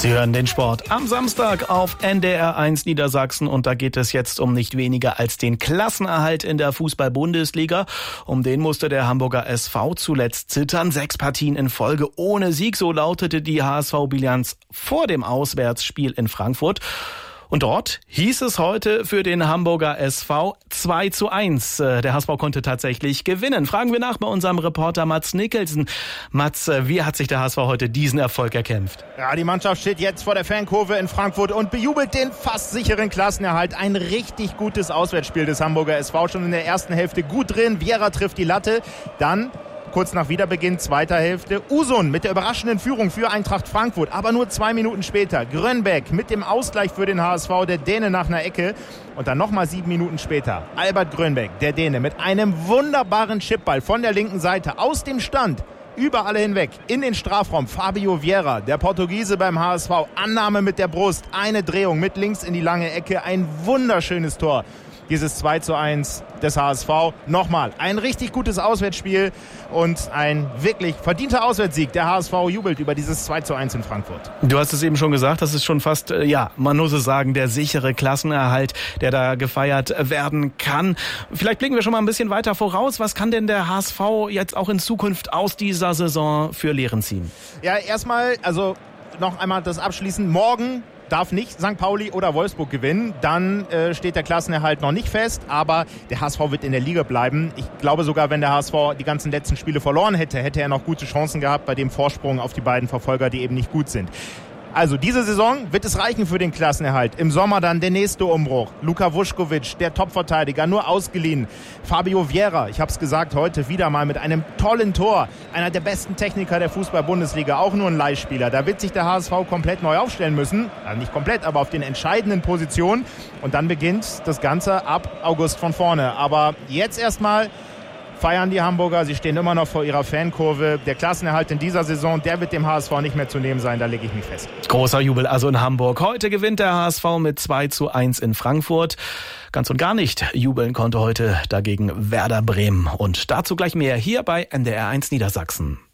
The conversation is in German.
Sie hören den Sport am Samstag auf NDR1 Niedersachsen und da geht es jetzt um nicht weniger als den Klassenerhalt in der Fußball-Bundesliga. Um den musste der Hamburger SV zuletzt zittern. 6 Partien in Folge ohne Sieg, so lautete die HSV-Bilanz vor dem Auswärtsspiel in Frankfurt. Und dort hieß es heute für den Hamburger SV 2:1. Der HSV konnte tatsächlich gewinnen. Fragen wir nach bei unserem Reporter Mats Nicholson. Mats, wie hat sich der HSV heute diesen Erfolg erkämpft? Ja, die Mannschaft steht jetzt vor der Fankurve in Frankfurt und bejubelt den fast sicheren Klassenerhalt. Ein richtig gutes Auswärtsspiel des Hamburger SV. Schon in der ersten Hälfte gut drin. Vieira trifft die Latte. Dann kurz nach Wiederbeginn zweiter Hälfte Usun mit der überraschenden Führung für Eintracht Frankfurt. Aber nur 2 Minuten später Grönbæk mit dem Ausgleich für den HSV, der Däne nach einer Ecke. Und dann nochmal 7 Minuten später Albert Grönbæk, der Däne, mit einem wunderbaren Chipball von der linken Seite aus dem Stand. Über alle hinweg, in den Strafraum, Fabio Vieira, der Portugiese beim HSV. Annahme mit der Brust, eine Drehung mit links in die lange Ecke. Ein wunderschönes Tor. Dieses 2:1 des HSV. Nochmal ein richtig gutes Auswärtsspiel und ein wirklich verdienter Auswärtssieg. Der HSV jubelt über dieses 2:1 in Frankfurt. Du hast es eben schon gesagt, das ist schon fast, man muss es sagen, der sichere Klassenerhalt, der da gefeiert werden kann. Vielleicht blicken wir schon mal ein bisschen weiter voraus. Was kann denn der HSV jetzt auch in Zukunft aus dieser Saison für Lehren ziehen? Ja, erstmal, noch einmal das abschließen. Morgen darf nicht St. Pauli oder Wolfsburg gewinnen, dann steht der Klassenerhalt noch nicht fest, aber der HSV wird in der Liga bleiben. Ich glaube sogar, wenn der HSV die ganzen letzten Spiele verloren hätte, hätte er noch gute Chancen gehabt bei dem Vorsprung auf die beiden Verfolger, die eben nicht gut sind. Also diese Saison wird es reichen für den Klassenerhalt. Im Sommer dann der nächste Umbruch. Luka Vuskovic, der Topverteidiger, nur ausgeliehen. Fabio Vieira, ich habe es gesagt, heute wieder mal mit einem tollen Tor. Einer der besten Techniker der Fußball-Bundesliga, auch nur ein Leihspieler. Da wird sich der HSV komplett neu aufstellen müssen. Also nicht komplett, aber auf den entscheidenden Positionen. Und dann beginnt das Ganze ab August von vorne. Aber jetzt erstmal feiern die Hamburger, sie stehen immer noch vor ihrer Fankurve. Der Klassenerhalt in dieser Saison, der wird dem HSV nicht mehr zu nehmen sein, da lege ich mich fest. Großer Jubel also in Hamburg. Heute gewinnt der HSV mit 2:1 in Frankfurt. Ganz und gar nicht jubeln konnte heute dagegen Werder Bremen. Und dazu gleich mehr hier bei NDR1 Niedersachsen.